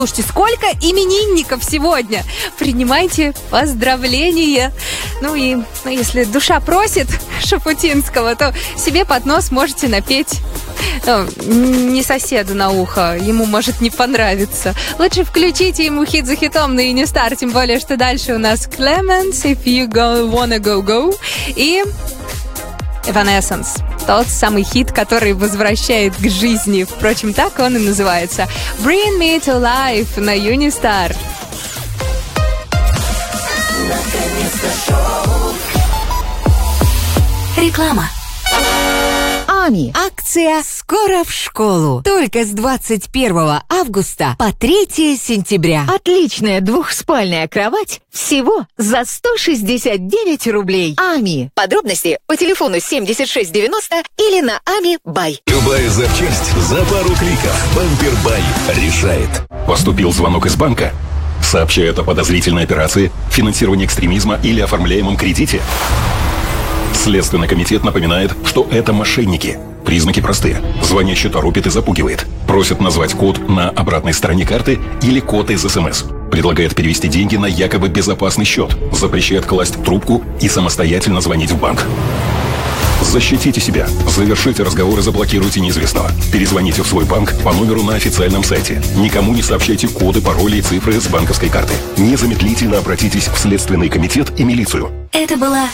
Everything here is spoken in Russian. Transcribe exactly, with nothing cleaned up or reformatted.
Слушайте, сколько именинников сегодня! Принимайте поздравления! Ну и ну, если душа просит Шафутинского, то себе под нос можете напеть. Ну, не соседу на ухо, ему может не понравиться. Лучше включите ему хит за хитом на Юнистар, тем более, что дальше у нас Clemens, If You go, Wanna Go Go, и Evanescence. Тот самый хит, который возвращает к жизни. Впрочем, так он и называется. Bring Me to Life на Юнистар. Реклама. Ами. Акция «Скоро в школу». Только с двадцать первого августа по третьего сентября. Отличная двухспальная кровать всего за сто шестьдесят девять рублей. Ами. Подробности по телефону семьдесят шесть девяносто или на Ами Бай. Любая запчасть за пару кликов. Бампер Бай решает. Поступил звонок из банка. Сообщает о подозрительной операции, финансировании экстремизма или оформляемом кредите. Следственный комитет напоминает, что это мошенники. Признаки простые. Звонящий торопит и запугивает. Просит назвать код на обратной стороне карты или код из СМС. Предлагает перевести деньги на якобы безопасный счет. Запрещает класть трубку и самостоятельно звонить в банк. Защитите себя. Завершите разговор и заблокируйте неизвестного. Перезвоните в свой банк по номеру на официальном сайте. Никому не сообщайте коды, пароли и цифры с банковской карты. Незамедлительно обратитесь в Следственный комитет и милицию. Это была